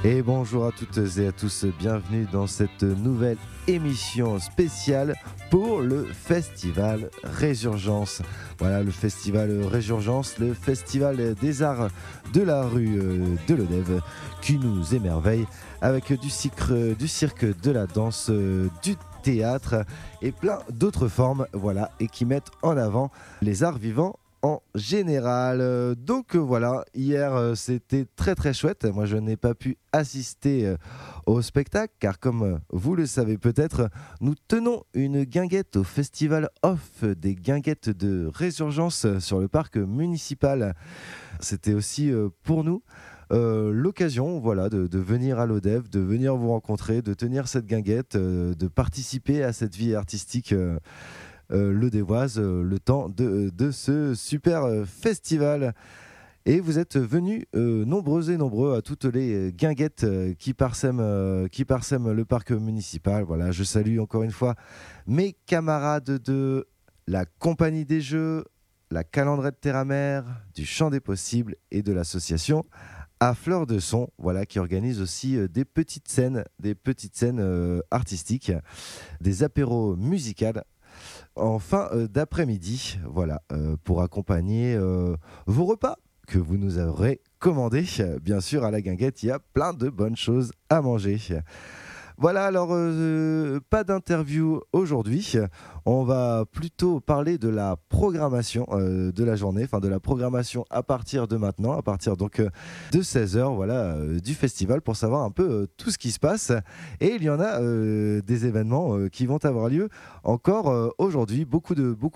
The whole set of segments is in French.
Et bonjour à toutes et à tous, bienvenue dans cette nouvelle émission spéciale pour le Festival Résurgence. Voilà, le Festival Résurgence, le Festival des arts de la rue de Lodève qui nous émerveille avec du cirque, de la danse, du théâtre et plein d'autres formes, voilà, et qui mettent en avant les arts vivants en général. Donc voilà, hier c'était très très chouette. Moi je n'ai pas pu assister au spectacle car comme vous le savez peut-être, nous tenons une guinguette au festival off des guinguettes de Résurgence sur le parc municipal. C'était aussi pour nous l'occasion, voilà, de venir à l'Odève, de venir vous rencontrer, de tenir cette guinguette, de participer à cette vie artistique lodévoise, le temps de ce super festival. Et vous êtes venus nombreux et nombreux à toutes les guinguettes qui parsèment le parc municipal. Voilà, je salue encore une fois mes camarades de la Compagnie des Jeux, la Calandrette Terre-à-Mer, du Chant des Possibles et de l'association à Fleur de Son, voilà, qui organise aussi des petites scènes artistiques, des apéros musicales en fin d'après-midi, voilà, pour accompagner vos repas que vous nous aurez commandés. Bien sûr, à la guinguette, il y a plein de bonnes choses à manger. Voilà, alors pas d'interview aujourd'hui. On va plutôt parler de la programmation de la journée, enfin de la programmation à partir de maintenant, à partir donc de 16h, voilà, du festival pour savoir un peu tout ce qui se passe. Et il y en a des événements qui vont avoir lieu encore aujourd'hui, beaucoup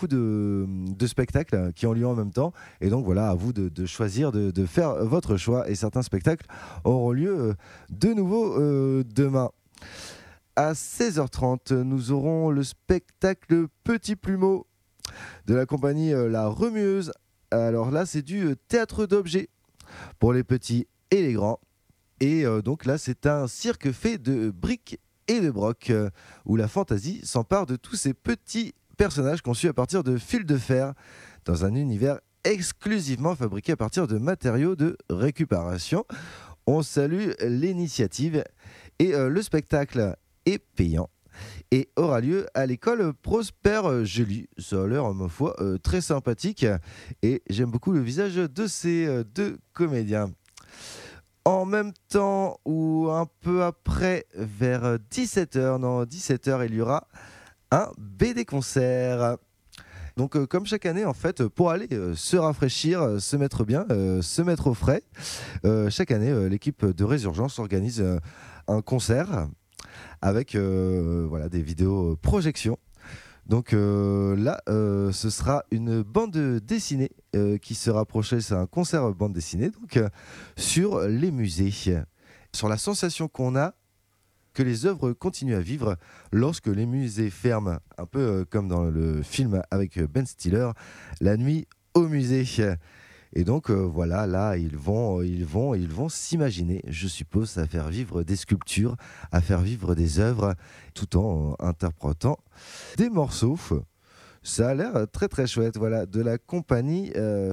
de spectacles qui ont lieu en même temps. Et donc voilà, à vous de choisir, de faire votre choix. Et certains spectacles auront lieu de nouveau demain. À 16h30, nous aurons le spectacle Petit Plumeau de la compagnie La Remueuse. Alors là, c'est du théâtre d'objets pour les petits et les grands. Et donc là, c'est un cirque fait de briques et de broc, où la fantaisie s'empare de tous ces petits personnages conçus à partir de fils de fer dans un univers exclusivement fabriqué à partir de matériaux de récupération. On salue l'initiative et le spectacle est payant et aura lieu à l'école Prosper Joly. Ça a l'air, ma foi, très sympathique et j'aime beaucoup le visage de ces deux comédiens. En même temps ou un peu après, vers 17h, il y aura un BD concert. Donc comme chaque année en fait, pour aller se rafraîchir, se mettre bien, se mettre au frais, chaque année l'équipe de Résurgence organise un concert avec voilà, des vidéos projections. Donc là, ce sera une bande dessinée qui sera projetée, c'est un concert bande dessinée donc, sur les musées, sur la sensation qu'on a que les œuvres continuent à vivre lorsque les musées ferment, un peu comme dans le film avec Ben Stiller, La nuit au musée. Et donc voilà, là ils vont s'imaginer, je suppose, à faire vivre des sculptures, à faire vivre des œuvres, tout en interprétant des morceaux. Ça a l'air très très chouette, voilà, de la compagnie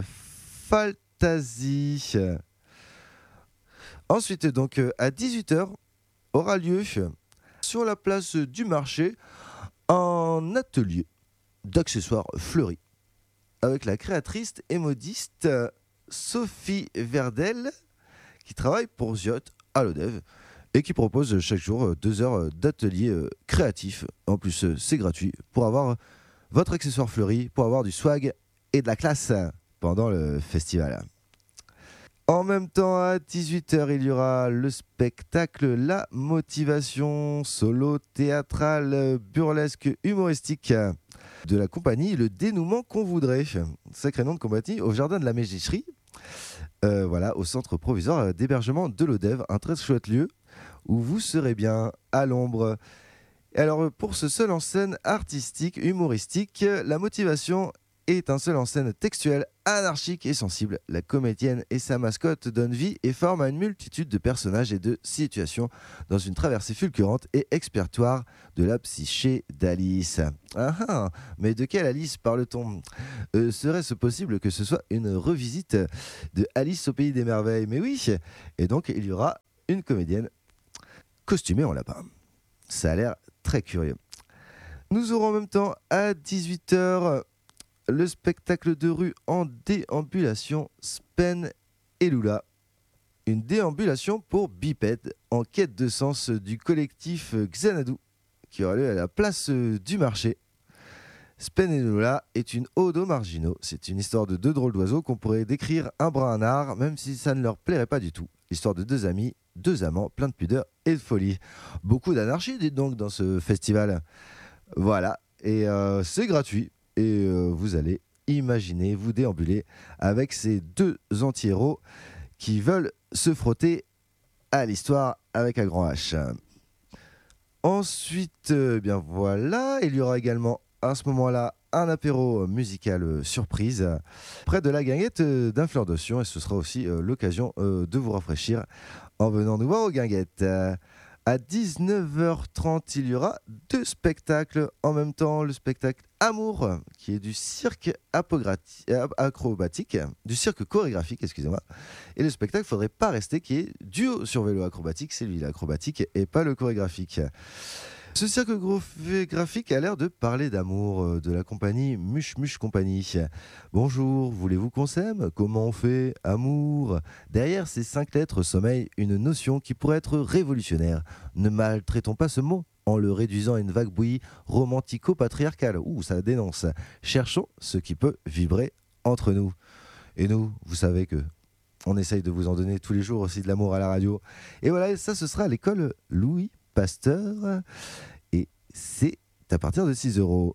Fantasy. Ensuite, donc à 18h, aura lieu sur la place du marché un atelier d'accessoires fleuris avec la créatrice et modiste Sophie Verdel qui travaille pour Ziot à l'Odève et qui propose chaque jour 2 heures d'atelier créatif. En plus, c'est gratuit pour avoir votre accessoire fleuri, pour avoir du swag et de la classe pendant le festival. En même temps, à 18h, il y aura le spectacle La Motivation, solo théâtral, burlesque, humoristique de la compagnie Le Dénouement qu'on voudrait. Sacré nom de compagnie, au Jardin de la Mégisserie, voilà, au centre provisoire d'hébergement de l'Odève, un très chouette lieu où vous serez bien à l'ombre. Et alors, pour ce seul en scène artistique, humoristique, La Motivation est un seul en scène textuel, anarchique et sensible. La comédienne et sa mascotte donnent vie et forment à une multitude de personnages et de situations dans une traversée fulgurante et expiatoire de la psyché d'Alice. Ah ah, mais de quelle Alice parle-t-on ? Serait-ce possible que ce soit une revisite de Alice au Pays des Merveilles ? Mais oui. Et donc il y aura une comédienne costumée en lapin. Ça a l'air très curieux. Nous aurons en même temps à 18h le spectacle de rue en déambulation Spen et Lula. Une déambulation pour bipèdes en quête de sens du collectif Xanadu qui aura lieu à la place du marché. Spen et Lula est une ode aux marginaux. C'est une histoire de deux drôles d'oiseaux qu'on pourrait décrire un brin un art, même si ça ne leur plairait pas du tout. L'histoire de deux amis, deux amants, plein de pudeur et de folie. Beaucoup d'anarchie, dites donc, dans ce festival. Voilà, et c'est gratuit. Et vous allez imaginer, vous déambuler avec ces deux anti-héros qui veulent se frotter à l'histoire avec un grand H. Ensuite, bien voilà, il y aura également à ce moment-là un apéro musical surprise près de la guinguette d'Infleur d'Otion et ce sera aussi l'occasion de vous rafraîchir en venant nous voir aux guinguettes. À 19h30, il y aura deux spectacles en même temps. Le spectacle Amour, qui est du cirque acrobatique, du cirque chorégraphique, excusez-moi. Et le spectacle Faudrait pas rester, qui est duo sur vélo acrobatique. C'est lui l'acrobatique et pas le chorégraphique. Ce cirque graphique a l'air de parler d'amour, de la compagnie Muche Muche Compagnie. Bonjour, voulez-vous qu'on s'aime? Comment on fait? Amour. Derrière ces 5 lettres sommeille une notion qui pourrait être révolutionnaire. Ne maltraitons pas ce mot en le réduisant à une vague bouillie romantico-patriarcale. Ouh, ça dénonce. Cherchons ce qui peut vibrer entre nous. Et nous, vous savez que on essaye de vous en donner tous les jours aussi de l'amour à la radio. Et voilà, ça ce sera à l'école Louis Pasteur et c'est à partir de 6 €.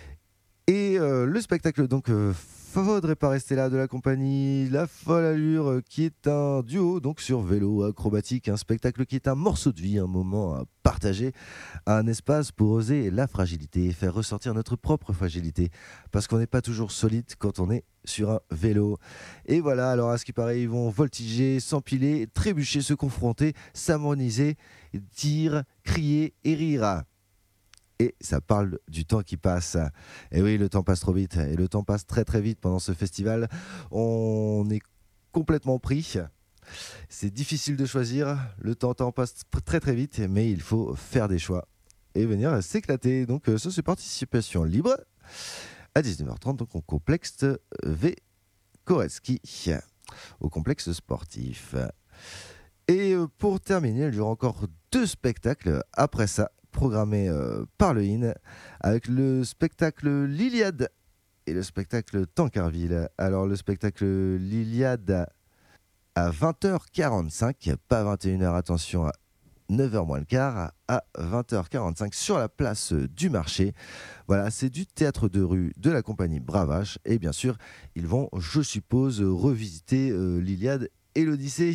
Et le spectacle donc Faudrait pas rester là de la compagnie La Folle Allure qui est un duo donc sur vélo acrobatique, un spectacle qui est un morceau de vie, un moment à partager, un espace pour oser la fragilité et faire ressortir notre propre fragilité parce qu'on n'est pas toujours solide quand on est sur un vélo. Et voilà, alors à ce qui paraît, ils vont voltiger, s'empiler, trébucher, se confronter, s'harmoniser, dire, crier et rire. Et ça parle du temps qui passe. Et oui, le temps passe trop vite. Et le temps passe très très vite pendant ce festival. On est complètement pris. C'est difficile de choisir. Le temps passe très très vite, mais il faut faire des choix et venir s'éclater. Donc ça, c'est participation libre à 19h30, donc au complexe V. Koreski, au complexe sportif. Et pour terminer, il y aura encore 2 spectacles après ça, programmé par le IN, avec le spectacle L'Iliade et le spectacle Tancarville. Alors le spectacle L'Iliade à 20h45, pas 21h, attention, à 9h moins le quart, à 20h45 sur la place du marché. Voilà, c'est du théâtre de rue de la compagnie Bravache et bien sûr, ils vont, je suppose, revisiter l'Iliade et l'Odyssée.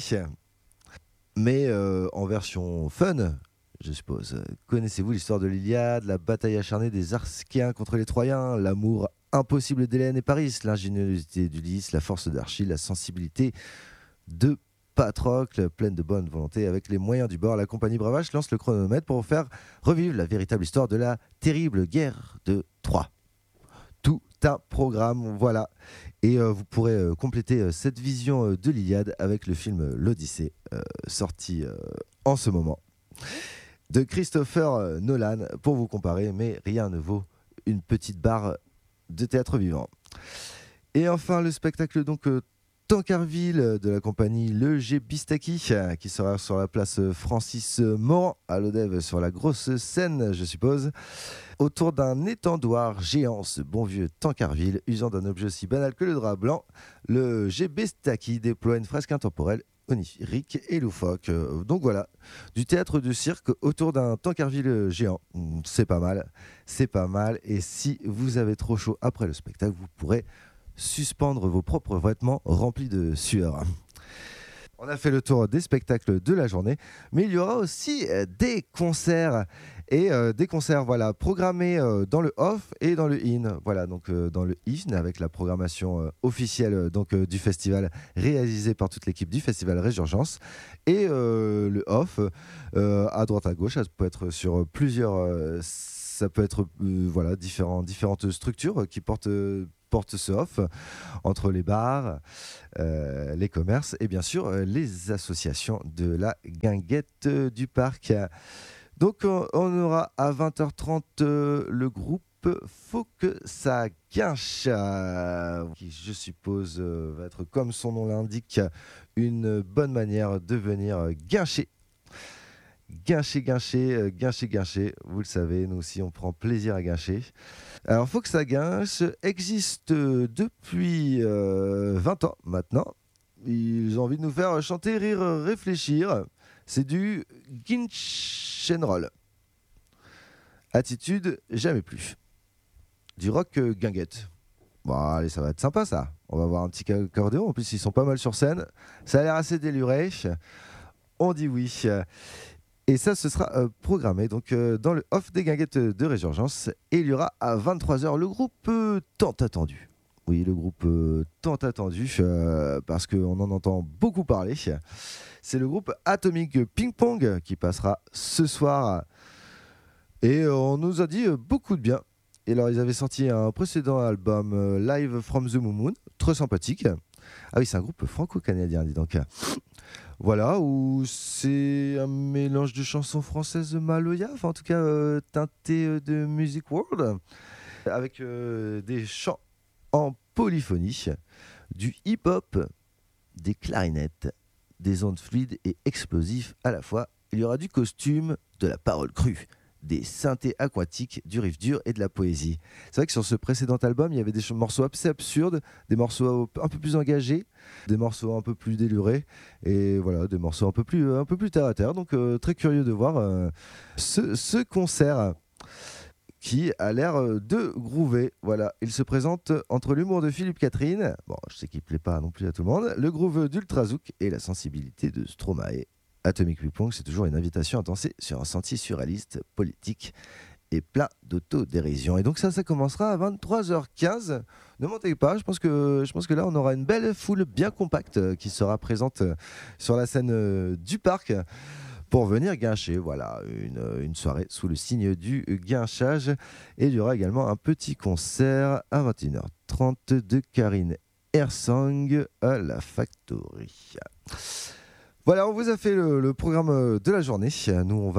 Mais en version fun, je suppose. Connaissez-vous l'histoire de l'Iliade, la bataille acharnée des Archéens contre les Troyens, l'amour impossible d'Hélène et Paris, l'ingéniosité d'Ulysse, la force d'Achille, la sensibilité de Patrocle, pleine de bonne volonté, avec les moyens du bord, la compagnie Bravache lance le chronomètre pour faire revivre la véritable histoire de la terrible guerre de Troie. Tout un programme, voilà. Et vous pourrez compléter cette vision de l'Iliade avec le film L'Odyssée, sorti en ce moment, de Christopher Nolan, pour vous comparer, mais rien ne vaut une petite barre de théâtre vivant. Et enfin, le spectacle donc Tancarville de la compagnie Le G Bistaki, qui sera sur la place Francis Morand à l'Odève, sur la grosse scène, je suppose, autour d'un étendoir géant, ce bon vieux Tancarville, usant d'un objet aussi banal que le drap blanc. Le G Bistaki déploie une fresque intemporelle onirique et loufoque. Donc voilà, du théâtre de cirque autour d'un Tancarville géant. C'est pas mal, c'est pas mal. Et si vous avez trop chaud après le spectacle, vous pourrez suspendre vos propres vêtements remplis de sueur. On a fait le tour des spectacles de la journée, mais il y aura aussi des concerts. Et des concerts voilà, programmés dans le off et dans le in. Voilà, donc dans le in avec la programmation officielle du festival réalisée par toute l'équipe du festival Résurgence. Et le off, à droite à gauche, ça peut être sur plusieurs... ça peut être voilà, différentes structures qui portent porte se offre entre les bars, les commerces et bien sûr les associations de la guinguette du parc. Donc on aura à 20h30 le groupe Faut que ça guinche, qui je suppose va être comme son nom l'indique, une bonne manière de venir guincher. Guincher, vous le savez, nous aussi on prend plaisir à guincher. Alors Faut que ça guinche existe depuis 20 ans maintenant. Ils ont envie de nous faire chanter, rire, réfléchir. C'est du Guinchenroll. Attitude, jamais plus. Du rock guinguette. Bon, allez, ça va être sympa ça. On va voir un petit accordéon. En plus, ils sont pas mal sur scène. Ça a l'air assez déluré. On dit oui. Et ça, ce sera programmé donc, dans le off des guinguettes de Résurgence. Et il y aura à 23h le groupe tant attendu. Oui, le groupe tant attendu, parce qu'on en entend beaucoup parler. C'est le groupe Atomic Ping Pong qui passera ce soir. Et on nous a dit beaucoup de bien. Et alors, ils avaient sorti un précédent album, Live from the Moon, très sympathique. Ah oui, c'est un groupe franco-canadien, dis donc. Voilà, où c'est un mélange de chansons françaises Maloya, enfin en tout cas teinté de Music World, avec des chants en polyphonie, du hip-hop, des clarinettes, des ondes fluides et explosifs à la fois. Il y aura du costume, de la parole crue, des synthés aquatiques, du riff dur et de la poésie. C'est vrai que sur ce précédent album, il y avait des morceaux assez absurdes, des morceaux un peu plus engagés, des morceaux un peu plus délurés, et voilà, des morceaux un peu plus terre à terre. Donc très curieux de voir ce concert qui a l'air de groover. Voilà, il se présente entre l'humour de Philippe Catherine, bon, je sais qu'il plaît pas non plus à tout le monde, le groove d'Ultrazouk et la sensibilité de Stromae. Atomic Ping Pong, c'est toujours une invitation à danser sur un sentier surréaliste, politique et plein d'autodérision. Et donc ça commencera à 23h15. Ne mentez pas, je pense que là, on aura une belle foule bien compacte qui sera présente sur la scène du parc pour venir guincher. Voilà, une soirée sous le signe du guinchage. Et il y aura également un petit concert à 21h30 de Karine Hersang à la Factory. Voilà, on vous a fait le programme de la journée. Nous,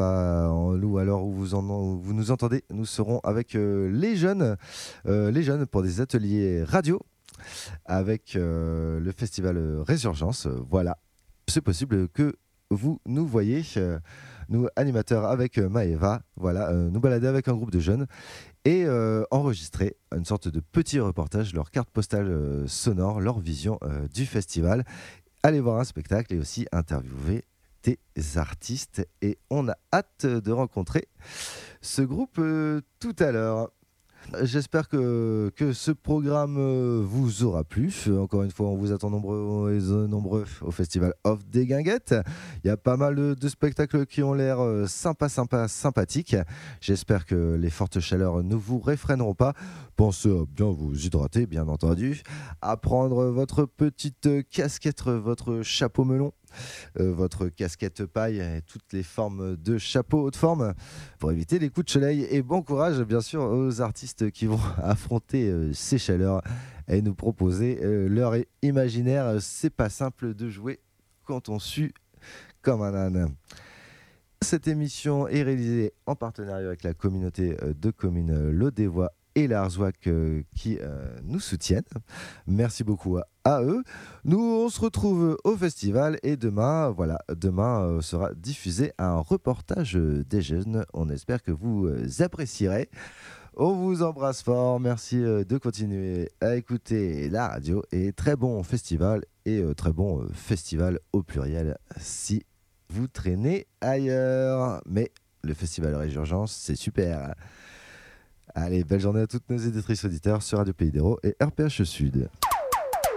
à l'heure où vous nous entendez, nous serons avec les jeunes pour des ateliers radio avec le festival Résurgence. Voilà, c'est possible que vous nous voyez, nous animateurs avec Maëva, voilà, nous balader avec un groupe de jeunes et enregistrer une sorte de petit reportage, leur carte postale sonore, leur vision du festival. Aller voir un spectacle et aussi interviewer des artistes. Et on a hâte de rencontrer ce groupe tout à l'heure. J'espère que ce programme vous aura plu. Encore une fois, on vous attend nombreux au Festival Off des Guinguettes. Il y a pas mal de spectacles qui ont l'air sympathiques. J'espère que les fortes chaleurs ne vous réfréneront pas. Pensez à bien vous hydrater, bien entendu. À prendre votre petite casquette, votre chapeau melon. Votre casquette paille et toutes les formes de chapeau haute forme pour éviter les coups de soleil. Et bon courage bien sûr aux artistes qui vont affronter ces chaleurs et nous proposer leur imaginaire. C'est pas simple de jouer quand on sue comme un âne. Cette émission est réalisée en partenariat avec la communauté de communes Lodévois et l'Arzouac qui nous soutiennent. Merci beaucoup à eux. Nous, on se retrouve au festival et demain sera diffusé un reportage des jeunes. On espère que vous apprécierez. On vous embrasse fort. Merci de continuer à écouter la radio et très bon festival et très bon festival au pluriel si vous traînez ailleurs. Mais le festival Résurgence, c'est super. Allez, belle journée à toutes nos éditrices auditeurs sur Radio Pays d'Hérault et RPH Sud.